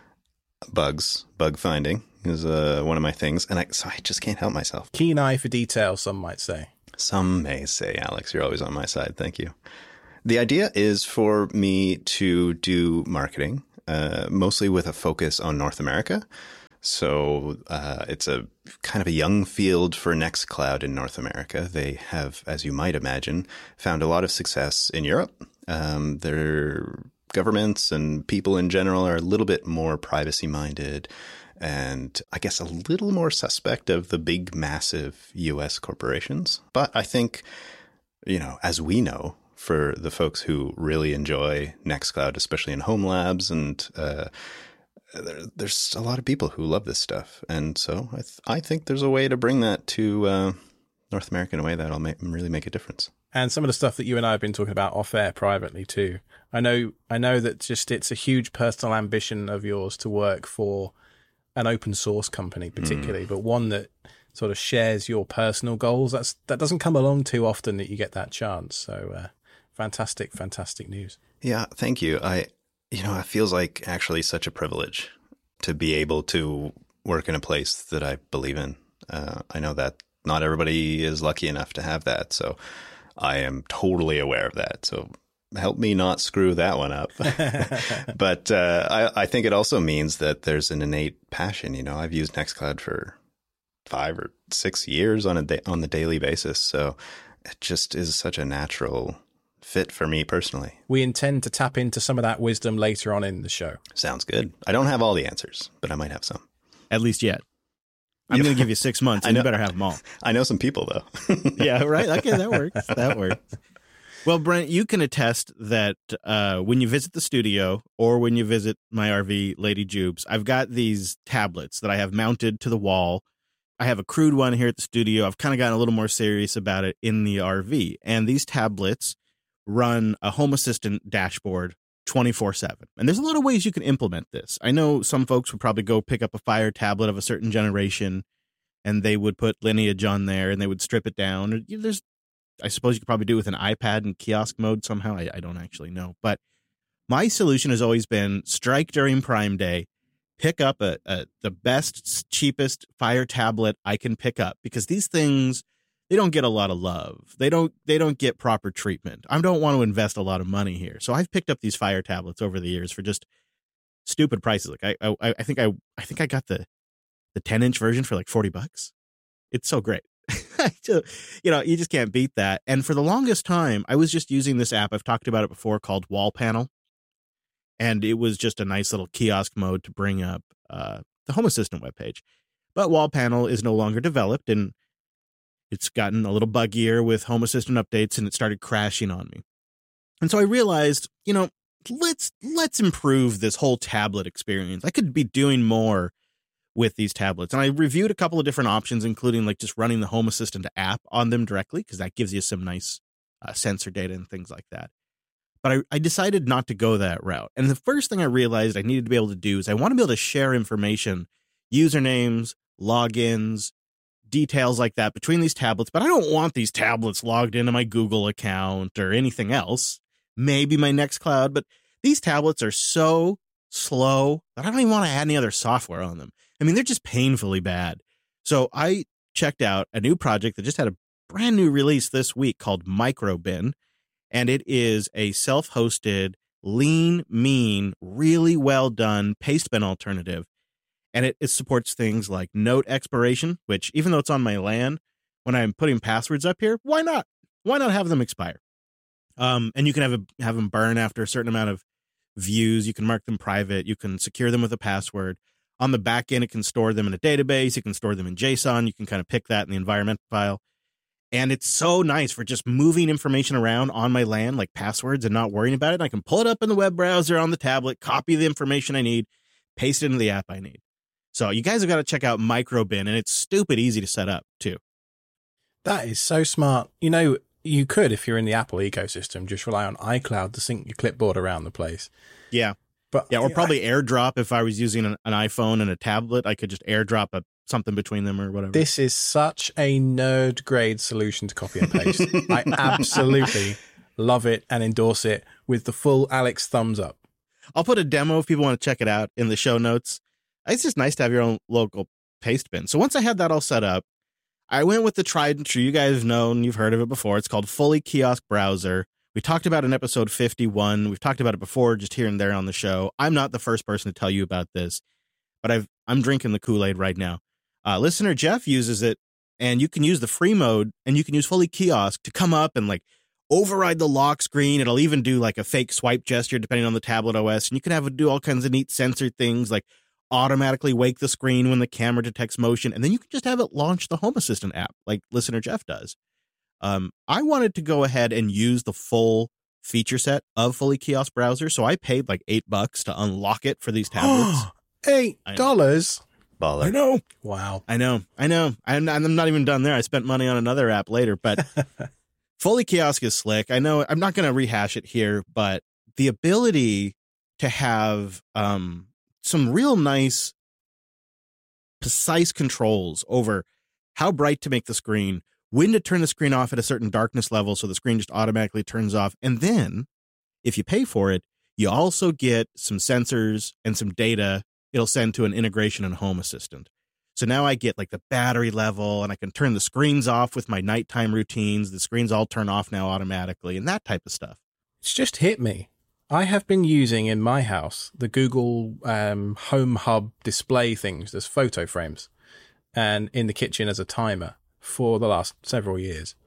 C: bugs, bug finding is uh, one of my things, and I, so I just can't help myself.
E: Keen eye for detail, some might say.
C: Some may say, Alex, you're always on my side. Thank you. The idea is for me to do marketing uh, mostly with a focus on North America. So uh, it's a kind of a young field for Nextcloud in North America. They have, as you might imagine, found a lot of success in Europe. Um, their governments and people in general are a little bit more privacy-minded and I guess a little more suspect of the big, massive U S corporations. But I think, you know, as we know, for the folks who really enjoy Nextcloud, especially in home labs, and uh, there, there's a lot of people who love this stuff. And so I, th- I think there's a way to bring that to uh, North America in a way that'll make, really make a difference.
E: And some of the stuff that you and I have been talking about off air privately too. I know, I know that just it's a huge personal ambition of yours to work for an open source company, particularly, mm. but one that sort of shares your personal goals. That's that doesn't come along too often that you get that chance. So, uh, fantastic, fantastic news.
C: Yeah, thank you. I, you know, it feels like actually such a privilege to be able to work in a place that I believe in. Uh, I know that not everybody is lucky enough to have that, so I am totally aware of that. So help me not screw that one up. But uh, I, I think it also means that there's an innate passion. You know, I've used Nextcloud for five or six years on a da- on the daily basis, so it just is such a natural fit for me personally.
E: We intend to tap into some of that wisdom later on in the show.
C: Sounds good. I don't have all the answers, but I might have some.
A: At least yet. I'm going to give you six months, and you better have them all.
C: I know some people, though.
A: Yeah, right? Okay, that works. That works. Well, Brent, you can attest that uh, when you visit the studio or when you visit my R V, Lady Jubes, I've got these tablets that I have mounted to the wall. I have a crude one here at the studio. I've kind of gotten a little more serious about it in the R V. And these tablets run a Home Assistant dashboard twenty-four seven. And there's a lot of ways you can implement this. I know some folks would probably go pick up a Fire tablet of a certain generation and they would put Lineage on there and they would strip it down. There's, I suppose you could probably do it with an iPad in kiosk mode somehow. I, I don't actually know. But my solution has always been strike during Prime Day, pick up a, a the best, cheapest Fire tablet I can pick up, because these things, they don't get a lot of love. They don't they don't get proper treatment. I don't want to invest a lot of money here. So I've picked up these Fire tablets over the years for just stupid prices. Like I I, I think I I think I got the the ten inch version for like forty bucks. It's so great. You know, you just can't beat that. And for the longest time, I was just using this app. I've talked about it before, called Wall Panel. And it was just a nice little kiosk mode to bring up uh, the Home Assistant webpage. But Wall Panel is no longer developed, and it's gotten a little buggier with Home Assistant updates, and it started crashing on me. And so I realized, you know, let's let's improve this whole tablet experience. I could be doing more with these tablets. And I reviewed a couple of different options, including like just running the Home Assistant app on them directly, because that gives you some nice uh, sensor data and things like that. But I, I decided not to go that route. And the first thing I realized I needed to be able to do is I want to be able to share information, usernames, logins, details like that between these tablets. But I don't want these tablets logged into my Google account or anything else. Maybe my Nextcloud, but these tablets are so slow that I don't even want to add any other software on them. I mean, they're just painfully bad. So I checked out a new project that just had a brand new release this week called Microbin. And it is a self-hosted, lean, mean, really well done Pastebin alternative. And it, it supports things like note expiration, which even though it's on my LAN, when I'm putting passwords up here, why not? Why not have them expire? Um, and you can have a, have them burn after a certain amount of views. You can mark them private. You can secure them with a password. On the back end, it can store them in a database. You can store them in JSON. You can kind of pick that in the environment file. And it's so nice for just moving information around on my LAN, like passwords, and not worrying about it. I can pull it up in the web browser on the tablet, copy the information I need, paste it into the app I need. So you guys have got to check out Microbin, and it's stupid easy to set up, too.
E: That is so smart. You know, you could, if you're in the Apple ecosystem, just rely on iCloud to sync your clipboard around the place.
A: Yeah.
E: But
A: yeah, or probably I, AirDrop. If I was using an, an iPhone and a tablet, I could just AirDrop a, something between them or whatever.
E: This is such a nerd grade solution to copy and paste. I absolutely love it and endorse it with the full Alex thumbs up.
A: I'll put a demo if people want to check it out in the show notes. It's just nice to have your own local paste bin. So once I had that all set up, I went with the tried and true. You guys know and you've heard of it before. It's called Fully Kiosk Browser, We talked about it in episode fifty-one. We've talked about it before, just here and there on the show. I'm not the first person to tell you about this, but I've, I'm drinking the Kool-Aid right now. Uh, listener Jeff uses it, and you can use the free mode, and you can use Fully Kiosk to come up and like override the lock screen. It'll even do like a fake swipe gesture depending on the tablet O S, and you can have it do all kinds of neat sensor things like automatically wake the screen when the camera detects motion, and then you can just have it launch the Home Assistant app like listener Jeff does. Um, I wanted to go ahead and use the full feature set of Fully Kiosk browser, so I paid like eight bucks to unlock it for these tablets.
E: Eight dollars.
C: Baller.
A: I know.
E: Wow.
A: I know. I know. I'm, I'm not even done there. I spent money on another app later, but Fully Kiosk is slick. I know I'm not going to rehash it here, but the ability to have um, some real nice, precise controls over how bright to make the screen, when to turn the screen off at a certain darkness level so the screen just automatically turns off. And then, if you pay for it, you also get some sensors and some data it'll send to an integration in Home Assistant. So now I get like the battery level, and I can turn the screens off with my nighttime routines. The screens all turn off now automatically, and that type of stuff.
E: It's just hit me. I have been using in my house the Google um, Home Hub display things as photo frames, and in the kitchen as a timer for the last several years.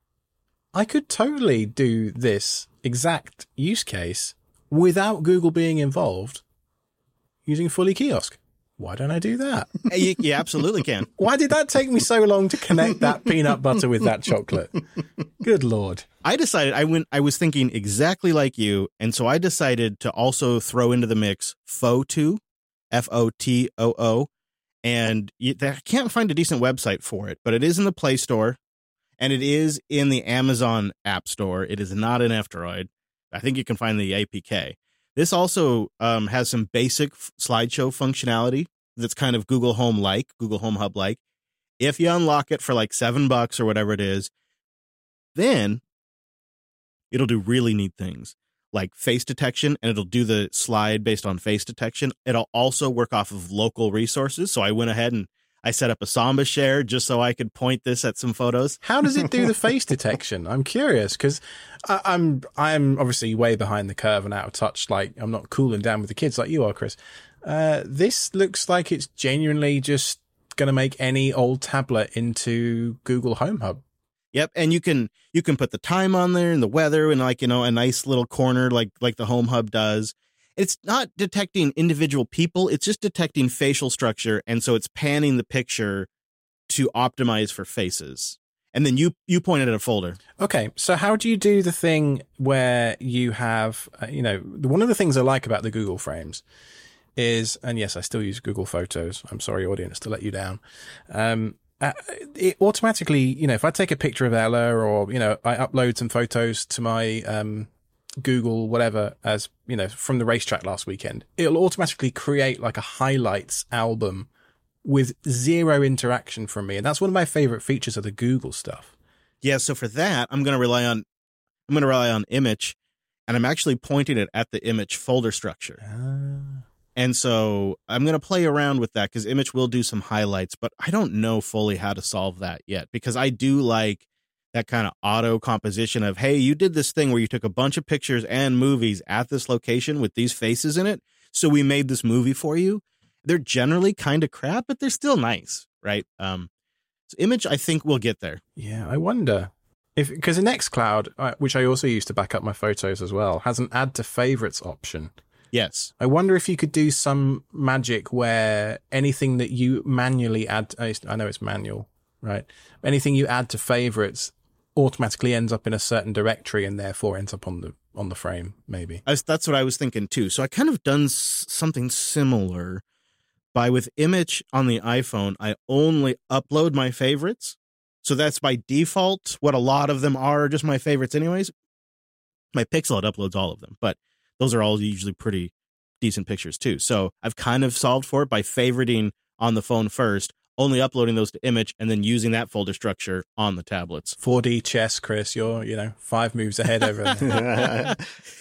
E: I could totally do this exact use case without Google being involved using Fully Kiosk. Why don't I do that?
A: You, you absolutely can.
E: Why did that take me so long to connect that peanut butter with that chocolate? Good Lord.
A: I decided I went, I was thinking exactly like you. And so I decided to also throw into the mix Photoo, F O T O O. And you, I can't find a decent website for it, but it is in the Play Store and it is in the Amazon App Store. It is not an F-Droid. I think you can find the A P K. This also um, has some basic f- slideshow functionality that's kind of Google Home-like, Google Home Hub-like. If you unlock it for like seven bucks or whatever it is, then it'll do really neat things like face detection, and it'll do the slide based on face detection. It'll also work off of local resources. So I went ahead and I set up a Samba share just so I could point this at some photos.
E: How does it do the face detection? I'm curious because I'm I'm obviously way behind the curve and out of touch. Like I'm not cooling down with the kids like you are, Chris. Uh, this looks like it's genuinely just going to make any old tablet into Google Home Hub.
A: Yep, and you can you can put the time on there and the weather and like you know a nice little corner like like the Home Hub does. It's not detecting individual people. It's just detecting facial structure. And so it's panning the picture to optimize for faces. And then you, you pointed at a folder.
E: Okay. So how do you do the thing where you have, uh, you know, one of the things I like about the Google frames is, and yes, I still use Google Photos. I'm sorry, audience, to let you down. Um, uh, it automatically, you know, if I take a picture of Ella or, you know, I upload some photos to my, um, Google, whatever, as you know, from the racetrack last weekend, it'll automatically create like a highlights album with zero interaction from me. And that's one of my favorite features of the Google stuff.
A: Yeah. So for that, I'm going to rely on, I'm going to rely on Image, and I'm actually pointing it at the Image folder structure.
E: Ah.
A: And so I'm going to play around with that because Image will do some highlights, but I don't know fully how to solve that yet because I do like that kind of auto composition of, hey, you did this thing where you took a bunch of pictures and movies at this location with these faces in it. So we made this movie for you. They're generally kind of crap, but they're still nice, right? Um, so Image, I think we'll get there.
E: Yeah, I wonder if, because the Nextcloud, uh, which I also use to back up my photos as well, has an add to favorites option.
A: Yes.
E: I wonder if you could do some magic where anything that you manually add, I know it's manual, right? Anything you add to favorites automatically ends up in a certain directory and therefore ends up on the on the frame, maybe.
A: I was, that's what I was thinking too. So I kind of done s- something similar by with Image on the iPhone. I only upload my favorites. So that's by default what a lot of them are, just my favorites anyways. My Pixel, it uploads all of them, but those are all usually pretty decent pictures too. So I've kind of solved for it by favoriting on the phone first, only uploading those to Image, and then using that folder structure on the tablets.
E: four D chess, Chris. You're, you know, five moves ahead over there.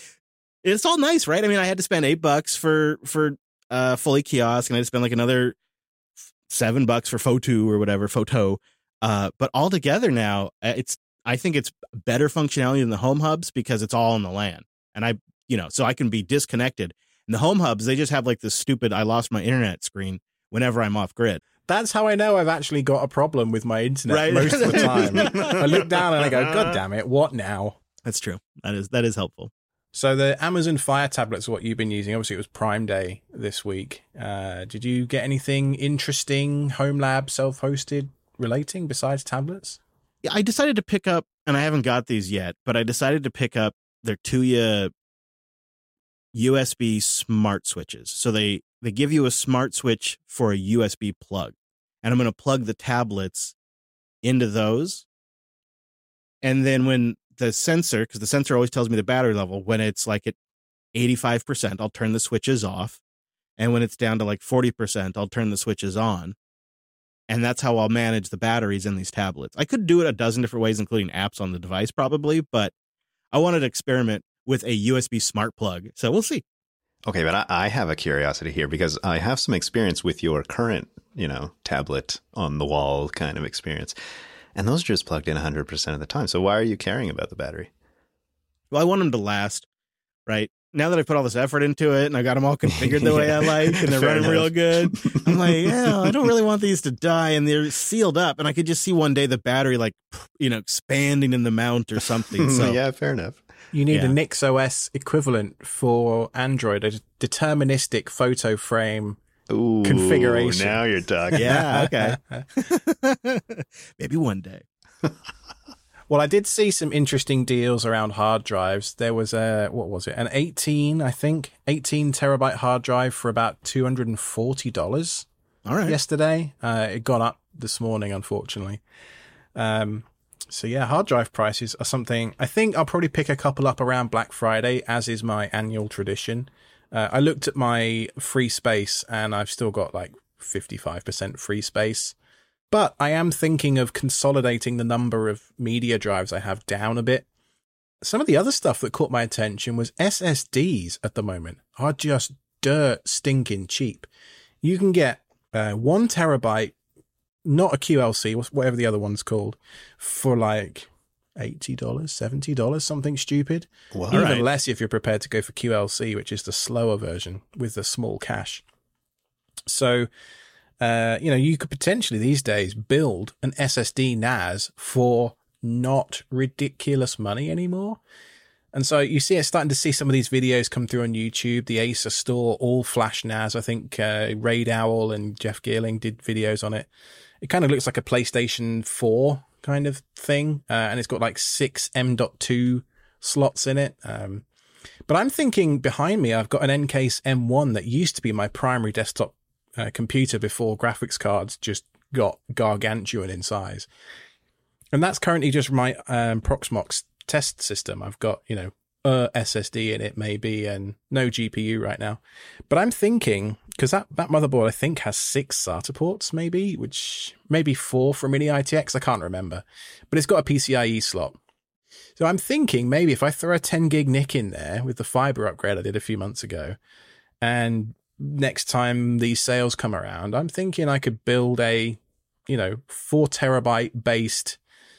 A: It's all nice, right? I mean, I had to spend eight bucks for for uh, Fully Kiosk, and I had to spend like another seven bucks for Photoo or whatever, Photo. Uh, but all together now, it's I think it's better functionality than the home hubs because it's all on the LAN. And I, you know, so I can be disconnected. And the home hubs, they just have like this stupid, I lost my internet screen whenever I'm off grid.
E: That's how I know I've actually got a problem with my internet
A: Right.
E: most of the time. I look down and I go, God damn it, what now?
A: That's true. That is, that is helpful.
E: So the Amazon Fire tablets are what you've been using. Obviously, it was Prime Day this week. Uh, did you get anything interesting, home lab, self-hosted relating besides tablets?
A: Yeah, I decided to pick up, and I haven't got these yet, but I decided to pick up their Tuya U S B smart switches. So they, they give you a smart switch for a U S B plug. And I'm going to plug the tablets into those. And then when the sensor, because the sensor always tells me the battery level, when it's like at eighty-five percent, I'll turn the switches off. And when it's down to like forty percent, I'll turn the switches on. And that's how I'll manage the batteries in these tablets. I could do it a dozen different ways, including apps on the device probably, but I wanted to experiment with a U S B smart plug. So we'll see.
C: Okay, but I, I have a curiosity here because I have some experience with your current, you know, tablet on the wall kind of experience. And those are just plugged in one hundred percent of the time. So why are you caring about the battery?
A: Well, I want them to last, right? Now that I put all this effort into it and I got them all configured the way
C: Yeah.
A: I like and they're
C: Fair
A: running
C: enough.
A: real good, I'm like, yeah, I don't really want these to die. And they're sealed up. And I could just see one day the battery like, you know, expanding in the mount or something. So
C: yeah, fair enough.
E: You need
A: Yeah.
E: a NixOS equivalent for Android, a deterministic photo frame
C: Ooh,
E: configuration.
C: Now you're talking.
A: yeah, okay. Maybe one day.
E: Well, I did see some interesting deals around hard drives. There was a, what was it? An eighteen, I think, eighteen terabyte hard drive for about two hundred forty dollars
A: All right.
E: yesterday. Uh, it got up this morning, unfortunately. Um, so yeah, hard drive prices are something I think I'll probably pick a couple up around Black Friday, as is my annual tradition. Uh, I looked at my free space and I've still got like fifty-five percent free space. But I am thinking of consolidating the number of media drives I have down a bit. Some of the other stuff that caught my attention was S S Ds at the moment are just dirt stinking cheap. You can get uh, one terabyte, not a Q L C, whatever the other one's called, for like eighty dollars, seventy dollars, something stupid.
C: Well,
E: Even
A: right.
E: less if you're prepared to go for Q L C, which is the slower version with the small cache. So, uh, you know, you could potentially these days build an S S D N A S for not ridiculous money anymore. And so you see, it's starting to see some of these videos come through on YouTube. The Acer store, all flash N A S. I think uh, Raid Owl and Jeff Geerling did videos on it. It kind of looks like a PlayStation four kind of thing. Uh, and it's got like six M dot two slots in it. Um, but I'm thinking behind me, I've got an N-Case M one that used to be my primary desktop uh, computer before graphics cards just got gargantuan in size. And that's currently just my um, Proxmox test system. I've got, you know, a S S D in it maybe and no G P U right now. But I'm thinking, because that, that motherboard I think has six SATA ports maybe, which maybe four for Mini I T X, I can't remember. But it's got a PCIe slot. So I'm thinking maybe if I throw a ten gig N I C in there with the fiber upgrade I did a few months ago, and next time these sales come around, I'm thinking I could build a, you know, four terabyte based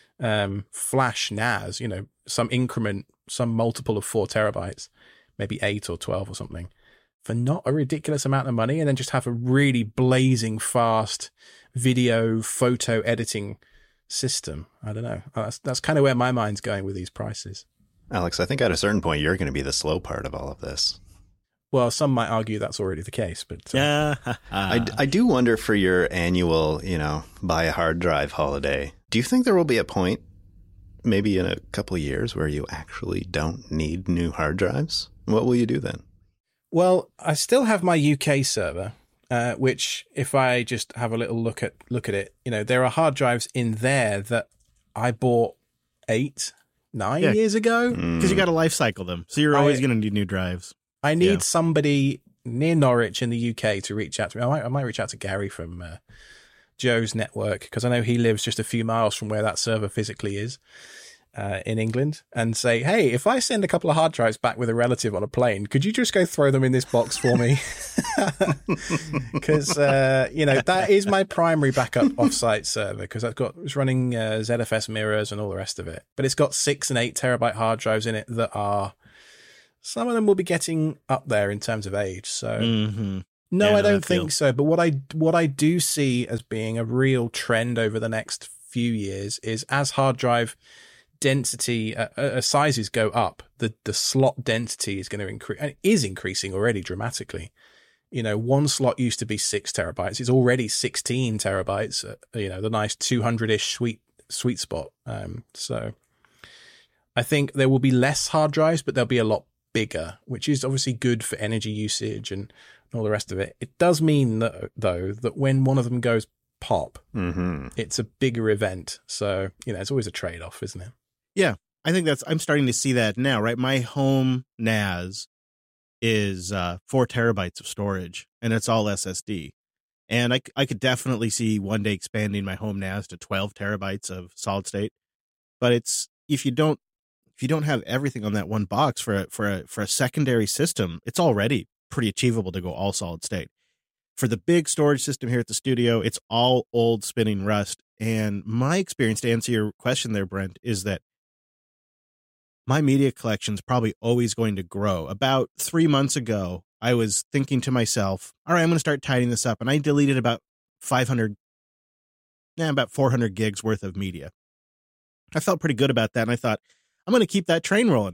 E: um, flash N A S, you know, some increment, some multiple of four terabytes, maybe eight or twelve or something, for not a ridiculous amount of money, and then just have a really blazing fast video photo editing system. I don't know. That's that's kind of where my mind's going with these prices.
C: Alex, I think at a certain point, you're going to be the slow part of all of this.
E: Well, some might argue that's already the case, but uh,
A: Yeah.
C: I, I do wonder for your annual, you know, buy a hard drive holiday, do you think there will be a point, maybe in a couple of years, where you actually don't need new hard drives? What will you do then?
E: well, I still have my U K server, uh, which if I just have a little look at look at it, you know, there are hard drives in there that I bought eight, nine
A: Yeah.
E: years ago.
A: Because you got to life cycle them. So you're
E: I-
A: always going to need new drives.
E: I need
A: Yeah.
E: somebody near Norwich in the U K to reach out to me. I might, I might reach out to Gary from uh, Joe's network, because I know he lives just a few miles from where that server physically is. uh, in England and say, hey, if I send a couple of hard drives back with a relative on a plane, could you just go throw them in this box for me? Because, uh, you know, that is my primary backup offsite server because I've got, it's running uh, Z F S mirrors and all the rest of it. But it's got six and eight terabyte hard drives in it that are, some of them will be getting up there in terms of age. So
A: Mm-hmm.
E: no,
A: Yeah,
E: I don't
A: that feel.
E: think so. But what I, what I do see as being a real trend over the next few years is as hard drive density uh, uh, sizes go up, the the slot density is going to increase, and it is increasing already dramatically. You know, one slot used to be six terabytes; it's already sixteen terabytes. Uh, you know, the nice two hundred ish sweet sweet spot. Um, so, I think there will be less hard drives, but they'll be a lot bigger, which is obviously good for energy usage and all the rest of it. It does mean that though that when one of them goes pop,
C: Mm-hmm.
E: it's a bigger event. So, you know, it's always a trade off, isn't it?
A: I think that's, I'm starting to see that now, right? My home N A S is uh, four terabytes of storage, and it's all S S D. And I, I could definitely see one day expanding my home N A S to twelve terabytes of solid state. But it's, if you don't, if you don't have everything on that one box for a, for a, for a secondary system, it's already pretty achievable to go all solid state. For the big storage system here at the studio, it's all old spinning rust. And my experience, to answer your question there, Brent, is that my media collection is probably always going to grow. About three months ago, I was thinking to myself, all right, I'm going to start tidying this up. And I deleted about five hundred, yeah, about four hundred gigs worth of media. I felt pretty good about that. And I thought, I'm going to keep that train rolling.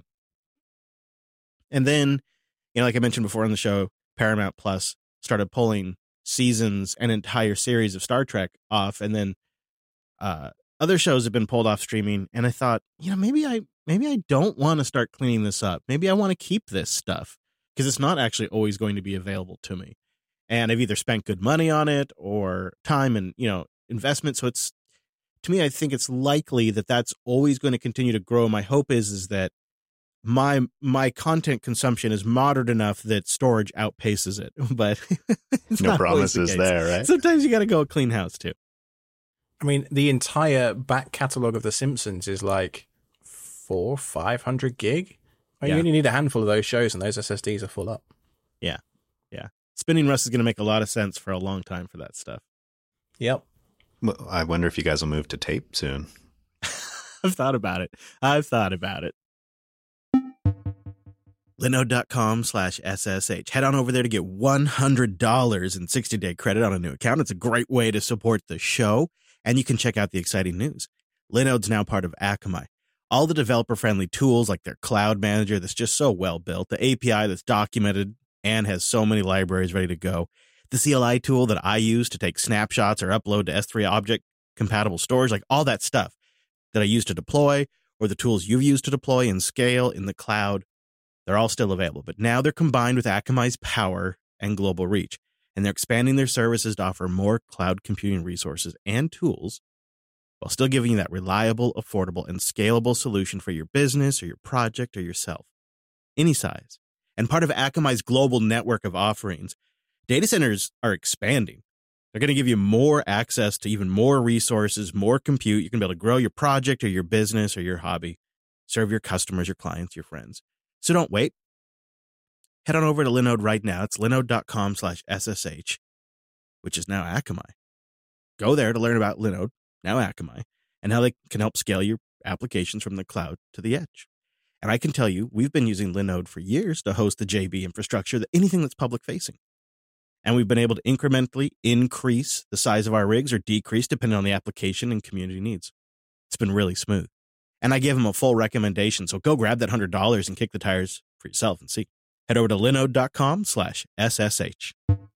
A: And then, you know, like I mentioned before on the show, Paramount Plus started pulling seasons and entire series of Star Trek off. And then uh, other shows have been pulled off streaming. And I thought, you know, maybe I, maybe I don't want to start cleaning this up. Maybe I want to keep this stuff because it's not actually always going to be available to me. And I've either spent good money on it or time and, you know, investment. So it's, to me, I think it's likely that that's always going to continue to grow. My hope is, is that my, my content consumption is moderate enough that storage outpaces it, but it's
C: No
A: not always the
C: promises
A: case.
C: there, right?
A: Sometimes you got to go clean house too.
E: I mean, the entire back catalogue of The Simpsons is like four, five hundred gig. Well,
A: Yeah.
E: You only need a handful of those shows, and those S S Ds are full up.
A: Yeah. Yeah. Spinning Rust is going to make a lot of sense for a long time for that stuff.
E: Yep.
C: Well, I wonder if you guys will move to tape soon.
A: I've thought about it. I've thought about it. Linode.com slash SSH. Head on over there to get one hundred dollars in sixty-day credit on a new account. It's a great way to support the show, and you can check out the exciting news. Linode's now part of Akamai. All the developer-friendly tools like their cloud manager that's just so well built, the A P I that's documented and has so many libraries ready to go, the C L I tool that I use to take snapshots or upload to S three object-compatible storage, like all that stuff that I use to deploy, or the tools you've used to deploy and scale in the cloud, they're all still available. But now they're combined with Akamai's power and global reach, and they're expanding their services to offer more cloud computing resources and tools while still giving you that reliable, affordable, and scalable solution for your business or your project or yourself, any size. And part of Akamai's global network of offerings, data centers are expanding. They're going to give you more access to even more resources, more compute. You can be able to grow your project or your business or your hobby, serve your customers, your clients, your friends. So don't wait. Head on over to Linode right now. It's linode.com slash SSH, which is now Akamai. Go there to learn about Linode, now Akamai, and how they can help scale your applications from the cloud to the edge. And I can tell you, we've been using Linode for years to host the J B infrastructure, anything that's public facing. And we've been able to incrementally increase the size of our rigs or decrease depending on the application and community needs. It's been really smooth. And I give them a full recommendation. So go grab that one hundred dollars and kick the tires for yourself and see. Head over to linode.com slash SSH.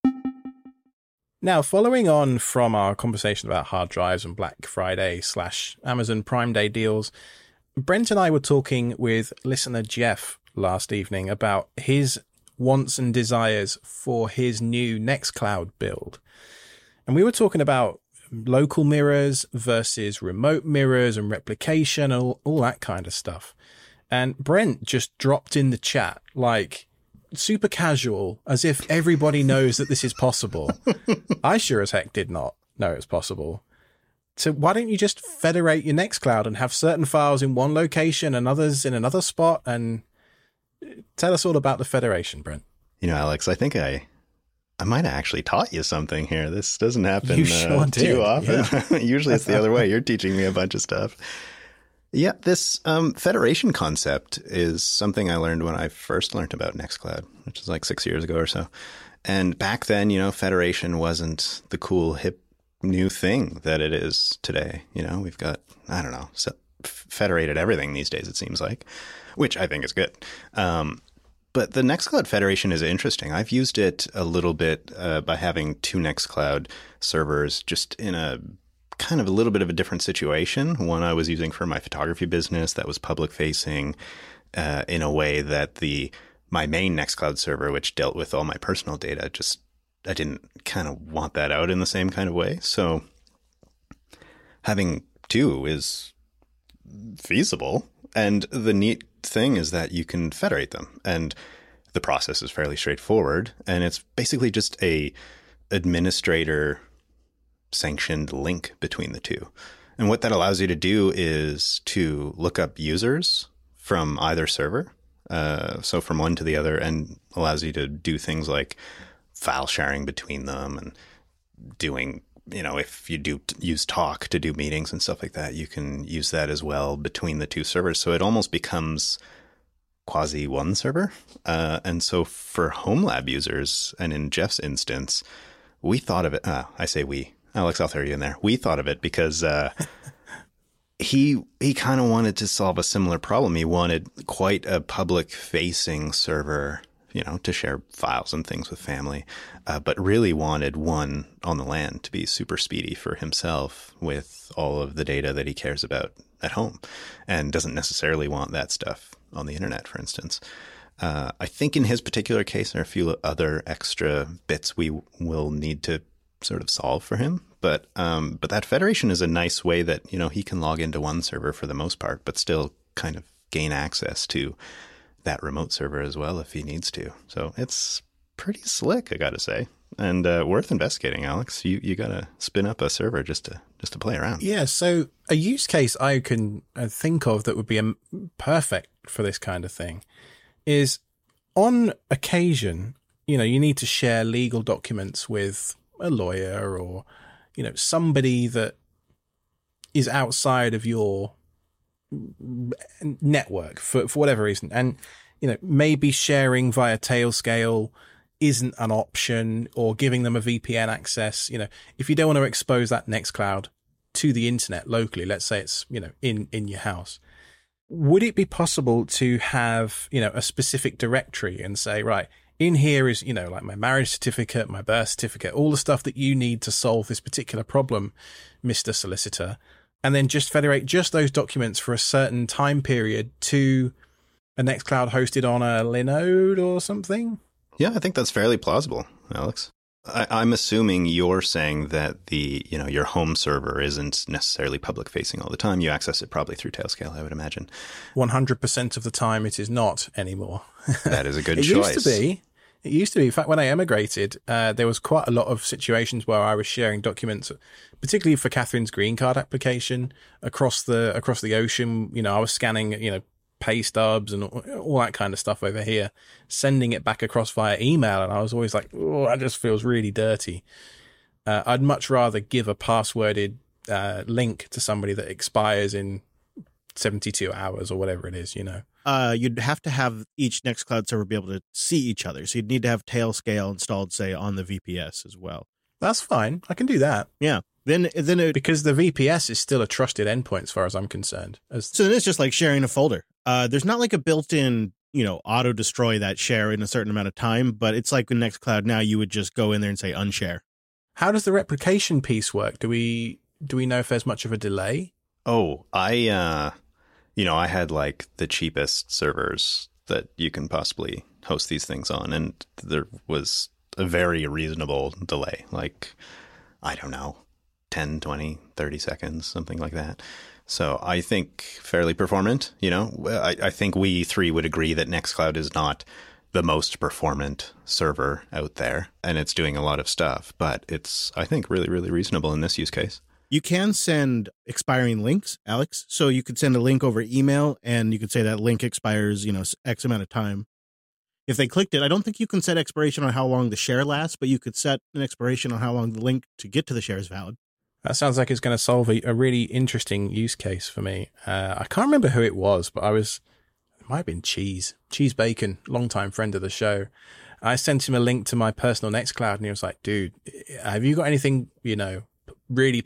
E: Now, following on from our conversation about hard drives and Black Friday slash Amazon Prime Day deals, Brent and I were talking with listener Jeff last evening about his wants and desires for his new Nextcloud build. And we were talking about local mirrors versus remote mirrors and replication and all, all that kind of stuff. And Brent just dropped in the chat like super casual, as if everybody knows that this is possible. I sure as heck did not know it was possible. So why don't you just federate your Nextcloud and have certain files in one location and others in another spot? And tell us all about the federation, Brent.
C: You know, Alex, I think I I might have actually taught you something here. This doesn't happen
E: You sure
C: uh,
E: did,
C: too often.
E: yeah.
C: Usually it's the other way. You're teaching me a bunch of stuff. Yeah, this um, federation concept is something I learned when I first learned about Nextcloud, which is like six years ago or so. And back then, you know, federation wasn't the cool, hip, new thing that it is today. You know, we've got, I don't know, so federated everything these days, it seems like, which I think is good. Um, but the Nextcloud federation is interesting. I've used it a little bit uh, by having two Nextcloud servers just in a kind of a little bit of a different situation. One I was using for my photography business that was public facing uh, in a way that the my main Nextcloud server, which dealt with all my personal data, just I didn't kind of want that out in the same kind of way. So having two is feasible. And the neat thing is that you can federate them. And the process is fairly straightforward. And it's basically just a administrator sanctioned link between the two. And what that allows you to do is to look up users from either server. Uh, so from one to the other, and allows you to do things like file sharing between them and doing, you know, if you do t- use Talk to do meetings and stuff like that, you can use that as well between the two servers. So it almost becomes quasi one server. Uh, and so for home lab users, and in Jeff's instance, we thought of it. Uh, I say we, Alex, I'll throw you in there. We thought of it because uh, he he kind of wanted to solve a similar problem. He wanted quite a public-facing server, you know, to share files and things with family, uh, but really wanted one on the LAN to be super speedy for himself with all of the data that he cares about at home, and doesn't necessarily want that stuff on the internet, for instance. Uh, I think in his particular case, there are a few other extra bits we will need to sort of solve for him. But um, but that federation is a nice way that, you know, he can log into one server for the most part, but still kind of gain access to that remote server as well if he needs to. So it's pretty slick, I got to say, and uh, worth investigating. Alex, you you got to spin up a server just to just to play around.
E: Yeah. So a use case I can think of that would be a, perfect for this kind of thing is, on occasion, you know, you need to share legal documents with a lawyer or, you know, somebody that is outside of your network for, for whatever reason. And, you know, maybe sharing via Tailscale isn't an option, or giving them a V P N access. You know, if you don't want to expose that Nextcloud to the internet locally, let's say it's, you know, in, in your house, would it be possible to have, you know, a specific directory and say, right, in here is, you know, like my marriage certificate, my birth certificate, all the stuff that you need to solve this particular problem, Mister Solicitor, and then just federate just those documents for a certain time period to a Nextcloud hosted on a Linode or something?
C: Yeah, I think that's fairly plausible, Alex. I, I'm assuming you're saying that the, you know, your home server isn't necessarily public facing all the time. You access it probably through Tailscale, I would imagine.
E: one hundred percent of the time it is not anymore.
C: That is a good
E: it
C: choice.
E: It used to be. It used to be. In fact, when I emigrated, uh, there was quite a lot of situations where I was sharing documents, particularly for Catherine's green card application, across the across the ocean. You know, I was scanning, you know, pay stubs and all, all that kind of stuff over here, sending it back across via email. And I was always like, oh, that just feels really dirty. Uh, I'd much rather give a passworded uh, link to somebody that expires in seventy-two hours or whatever it is, you know.
A: Uh, you'd have to have each Nextcloud server be able to see each other. So you'd need to have Tailscale installed, say, on the V P S as well.
E: That's fine. I can do that.
A: Yeah. Then, then it,
E: because the V P S is still a trusted endpoint as far as I'm concerned. As
A: so then it's just like sharing a folder. Uh, there's not like a built-in, you know, auto destroy that share in a certain amount of time, but it's like with Nextcloud now, you would just go in there and say unshare.
E: How does the replication piece work? Do we do we know if there's much of a delay?
C: Oh, I, uh, you know, I had like the cheapest servers that you can possibly host these things on, and there was a very reasonable delay, like, I don't know, ten, twenty, thirty seconds, something like that. So I think fairly performant, you know. I, I think we three would agree that Nextcloud is not the most performant server out there, and it's doing a lot of stuff, but it's, I think, really, really reasonable in this use case.
A: You can send expiring links, Alex. So you could send a link over email and you could say that link expires, you know, X amount of time. If they clicked it, I don't think you can set expiration on how long the share lasts, but you could set an expiration on how long the link to get to the share is valid.
E: That sounds like it's going to solve a, a really interesting use case for me. Uh, I can't remember who it was, but I was, it might have been Cheese, Cheese Bacon, longtime friend of the show. I sent him a link to my personal Nextcloud and he was like, dude, have you got anything, you know, really